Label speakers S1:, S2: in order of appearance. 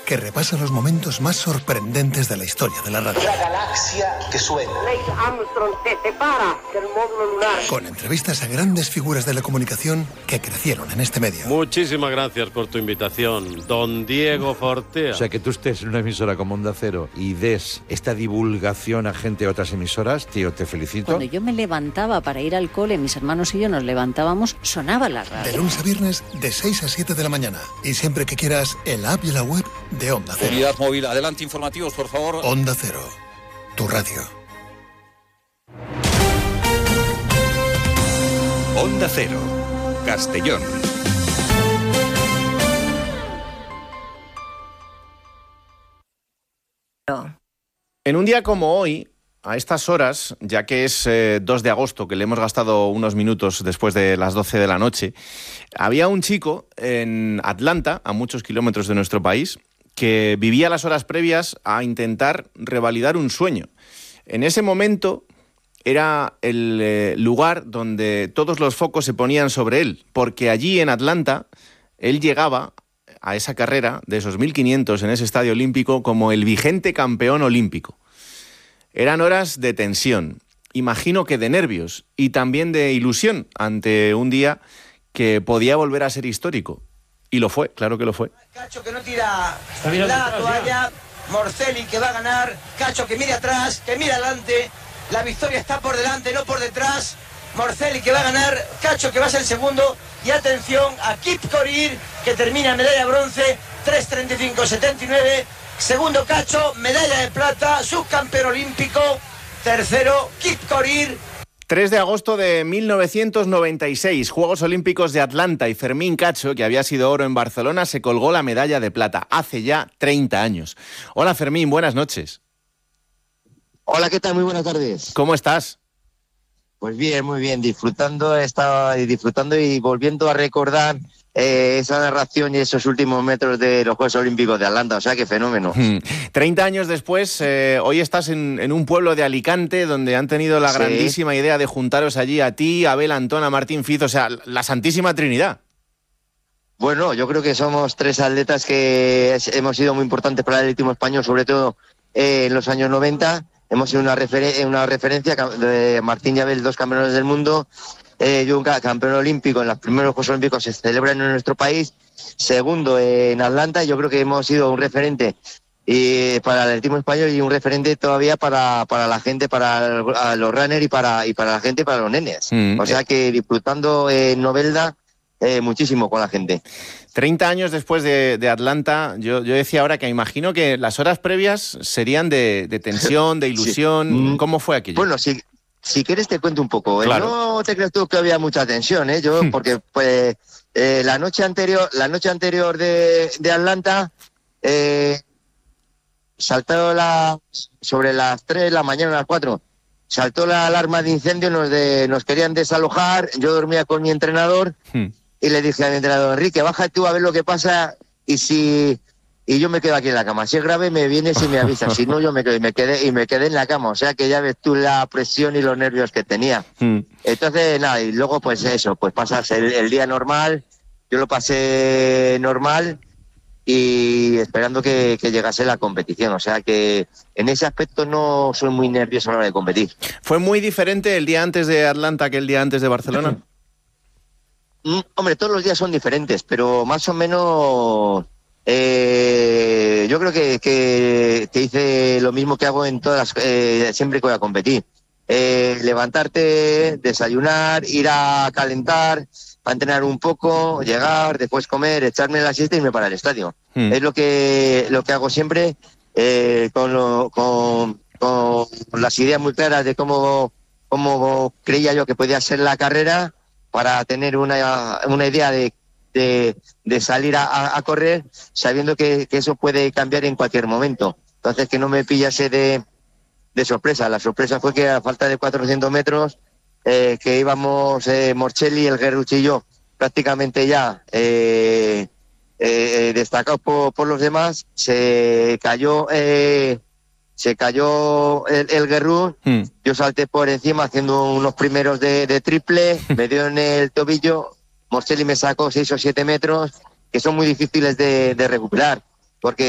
S1: que repasa los momentos más sorprendentes de la historia de la radio.
S2: La galaxia que suena.
S3: Neil Armstrong se separa del módulo lunar.
S1: Con entrevistas a grandes figuras de la comunicación que crecieron en este medio.
S4: Muchísimas gracias por tu invitación, don Diego Fortea.
S5: O sea, que tú estés en una emisora como Onda Cero y des esta divulgación a gente de otras emisoras, tío, te felicito.
S6: Cuando yo me levantaba para ir al cole, mis hermanos y yo nos levantábamos, sonaba la radio.
S1: De lunes a viernes, de 6 a 7 de la mañana. Y siempre que quieras, en la app y la web de Onda Cero.
S7: Unidad móvil, adelante, informativos, por favor.
S1: Onda Cero, tu radio.
S8: Onda Cero, Castellón.
S9: En un día como hoy, a estas horas, ya que es 2 de agosto, que le hemos gastado unos minutos después de las 12 de la noche, había un chico en Atlanta, a muchos kilómetros de nuestro país, que vivía las horas previas a intentar revalidar un sueño. En ese momento era el lugar donde todos los focos se ponían sobre él, porque allí en Atlanta él llegaba a esa carrera de esos 1500 en ese estadio olímpico como el vigente campeón olímpico. Eran horas de tensión, imagino que de nervios y también de ilusión ante un día que podía volver a ser histórico. Y lo fue, claro que lo fue.
S10: Cacho que no tira la toalla, Morcelli que va a ganar, Cacho que mira atrás, que mira adelante, la victoria está por delante, no por detrás, Morcelli que va a ganar, Cacho que va a ser el segundo, y atención a Kip Korir que termina medalla bronce, 3:35.79, segundo Cacho, medalla de plata, subcampeón olímpico, tercero Kip Korir.
S9: 3 de agosto de 1996, Juegos Olímpicos de Atlanta, y Fermín Cacho, que había sido oro en Barcelona, se colgó la medalla de plata hace ya 30 años. Hola Fermín, buenas noches.
S11: Hola, ¿qué tal? Muy buenas tardes.
S9: ¿Cómo estás?
S11: Pues bien, muy bien, disfrutando y volviendo a recordar esa narración y esos últimos metros de los Juegos Olímpicos de Atlanta, o sea, qué fenómeno.
S9: 30 años después, hoy estás en un pueblo de Alicante donde han tenido la grandísima idea de juntaros allí a ti, a Abel Antón, a Martín Fiz, o sea, la Santísima Trinidad.
S11: Bueno, yo creo que somos 3 atletas que hemos sido muy importantes para el atletismo español, sobre todo en los años 90. Hemos sido una referencia de Martín y Abel, 2 campeones del mundo. Yo un campeón olímpico en los primeros Juegos Olímpicos se celebran en nuestro país. Segundo en Atlanta. Yo creo que hemos sido un referente para el atletismo español y un referente todavía para la gente, para los runners y para la gente, para los nenes. O sea que disfrutando en Novelda muchísimo con la gente.
S9: 30 años después de Atlanta, yo decía ahora que imagino que las horas previas serían de tensión, de ilusión. Sí. ¿Cómo fue aquello?
S11: Bueno, si quieres te cuento un poco.
S9: Claro.
S11: No te creas tú que había mucha tensión, porque pues la noche anterior de Atlanta saltó sobre las 3 de la mañana, a las 4, saltó la alarma de incendio, nos querían desalojar. Yo dormía con mi entrenador y le dije a mi entrenador: Enrique, baja tú a ver lo que pasa y yo me quedo aquí en la cama. Si es grave me vienes y me avisas, si no yo me quedé en la cama. O sea que ya ves tú la presión y los nervios que tenía. Entonces nada, y luego pues eso, pues pasas el día normal. Yo lo pasé normal y esperando que llegase la competición. O sea que en ese aspecto no soy muy nervioso a la hora de competir.
S9: ¿Fue muy diferente el día antes de Atlanta que el día antes de Barcelona?
S11: Hombre, todos los días son diferentes, pero más o menos yo creo que hice lo mismo que hago en todas siempre que voy a competir. Levantarte, desayunar, ir a calentar, a entrenar un poco, llegar, después comer, echarme la siesta y irme para el estadio. Es lo que hago siempre, con las ideas muy claras de cómo creía yo que podía ser la carrera, para tener una idea de salir a correr, sabiendo que eso puede cambiar en cualquier momento. Entonces, que no me pillase de sorpresa. La sorpresa fue que a falta de 400 metros, que íbamos Morcelli, el Guerruch y yo, prácticamente ya destacados por los demás, se cayó el Guerruch. Yo salté por encima haciendo unos primeros de triple, me dio en el tobillo, Morcelli me sacó 6 o 7 metros, que son muy difíciles de recuperar, porque